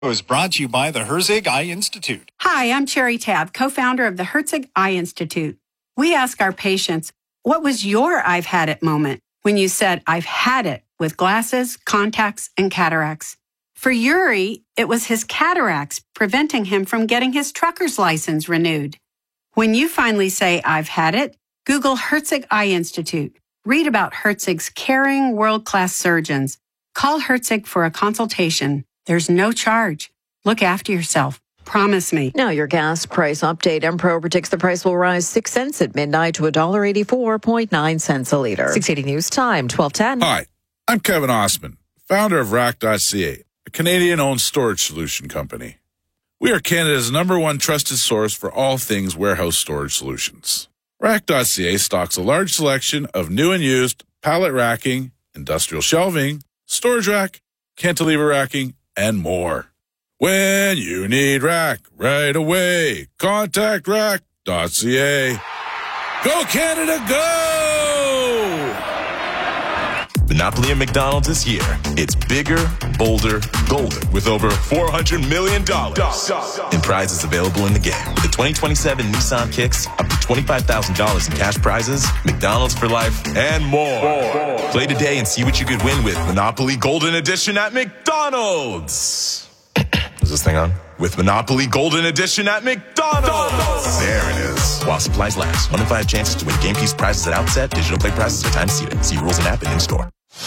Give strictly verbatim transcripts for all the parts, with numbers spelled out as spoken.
Was brought to you by the Herzig Eye Institute. Hi, I'm Cherry Tab, co-founder of the Herzig Eye Institute. We ask our patients, what was your I've had it moment when you said, I've had it with glasses, contacts, and cataracts? For Yuri, it was his cataracts preventing him from getting his trucker's license renewed. When you finally say, I've had it, Google Herzig Eye Institute. Read about Herzig's caring, world-class surgeons. Call Herzig for a consultation. There's no charge. Look after yourself. Promise me. Now your gas price update. Enpro predicts the price will rise six cents at midnight to one dollar eighty-four point nine cents a litre. six eighty News Time, twelve ten. Hi, I'm Kevin Osman, founder of Rack dot C A, a Canadian-owned storage solution company. We are Canada's number one trusted source for all things warehouse storage solutions. Rack dot C A stocks a large selection of new and used pallet racking, industrial shelving, storage rack, cantilever racking, and more. When you need rack right away, contact rack dot C A. Go Canada, go! Monopoly at McDonald's is here. It's bigger, bolder, golden, with over four hundred million dollars in prizes available in the game. With the twenty twenty-seven Nissan Kicks, up to twenty-five thousand dollars in cash prizes, McDonald's for life, and more. Play today and see what you could win with Monopoly Golden Edition at McDonald's. Is this thing on? With Monopoly Golden Edition at McDonald's. There it is. While supplies last. One in five chances to win game piece prizes at outset. Digital play prizes are time seated. See rules and app and in-store.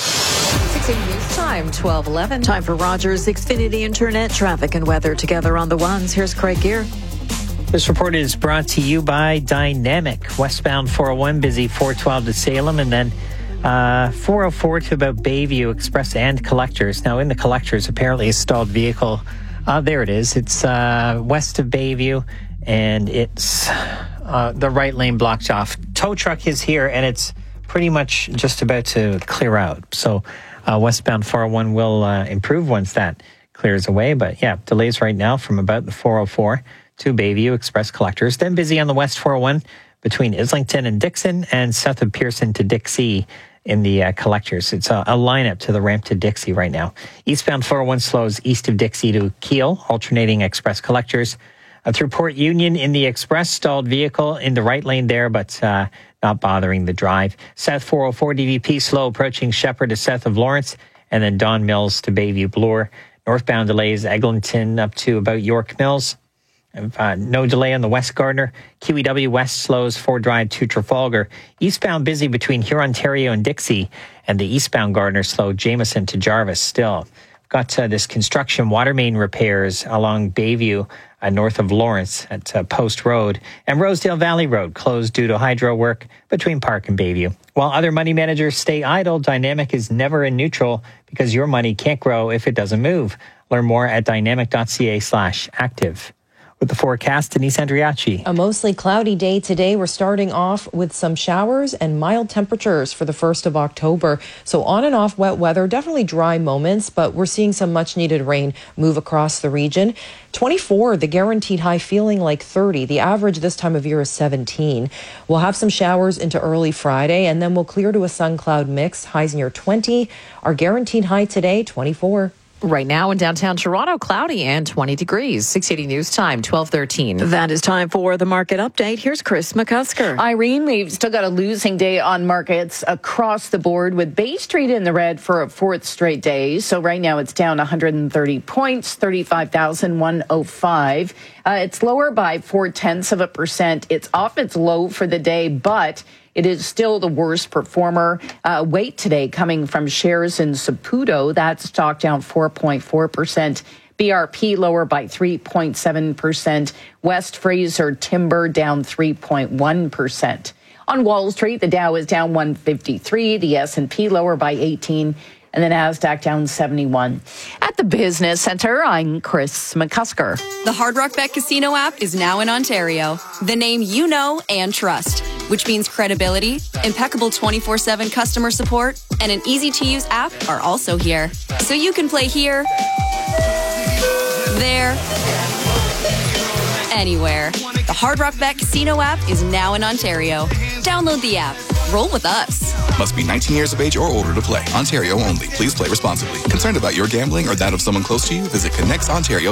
six eighty News Time, twelve eleven. Time for Rogers Xfinity Internet traffic and weather together on the ones. Here's Craig Gear. This report is brought to you by Dynamic. Westbound four oh one, busy four twelve to Salem, and then uh, four oh four to about Bayview Express and Collectors. Now, in the Collectors, apparently a stalled vehicle. Uh, there it is. It's uh, west of Bayview, and it's uh, the right lane blocked off. Tow truck is here, and it's pretty much just about to clear out. So uh, westbound four oh one will uh, improve once that clears away. But yeah, delays right now from about the four oh four to Bayview Express Collectors. Then busy on the west four oh one between Islington and Dixon, and south of Pearson to Dixie in the uh, Collectors. It's a, a lineup to the ramp to Dixie right now. Eastbound four oh one slows east of Dixie to Kiel, alternating Express Collectors. Uh, through Port Union in the Express, stalled vehicle in the right lane there, but uh, not bothering the drive. South four oh four D V P slow approaching Shepherd to south of Lawrence, and then Don Mills to Bayview Bloor. Northbound delays Eglinton up to about York Mills. Uh, no delay on the West Gardiner. Kiwi W West slows Ford Drive to Trafalgar. Eastbound busy between Hurontario and Dixie, and the eastbound Gardiner slow Jameson to Jarvis still. Got uh, this construction water main repairs along Bayview, uh, north of Lawrence at uh, Post Road, and Rosedale Valley Road closed due to hydro work between Park and Bayview. While other money managers stay idle, Dynamic is never in neutral because your money can't grow if it doesn't move. Learn more at dynamic.ca slash active. With the forecast, Denise Andriachi. A mostly cloudy day today. We're starting off with some showers and mild temperatures for the first of October. So on and off wet weather, definitely dry moments, but we're seeing some much needed rain move across the region. twenty-four, the guaranteed high, feeling like thirty. The average this time of year is seventeen. We'll have some showers into early Friday, and then we'll clear to a sun cloud mix. Highs near twenty. Our guaranteed high today, twenty-four. Right now in downtown Toronto, cloudy and twenty degrees. six eighty News Time, twelve thirteen. That is time for the market update. Here's Chris McCusker. Irene, we've still got a losing day on markets across the board, with Bay Street in the red for a fourth straight day. So right now it's down one hundred thirty points, thirty-five thousand one hundred five. Uh, it's lower by four tenths of a percent. It's off its low for the day, but it is still the worst performer. Uh, weight today coming from shares in Saputo. That stock down four point four percent. B R P lower by three point seven percent. West Fraser Timber down three point one percent. On Wall Street, the Dow is down one fifty-three. The S and P lower by eighteen. And the NASDAQ down seventy-one. At the Business Center, I'm Chris McCusker. The Hard Rock Bet Casino app is now in Ontario. The name you know and trust, which means credibility, impeccable twenty-four seven customer support, and an easy-to-use app are also here. So you can play here, there, anywhere. The Hard Rock Bet Casino app is now in Ontario. Download the app. Roll with us. Must be nineteen years of age or older to play. Ontario only. Please play responsibly. Concerned about your gambling or that of someone close to you? Visit connects ontario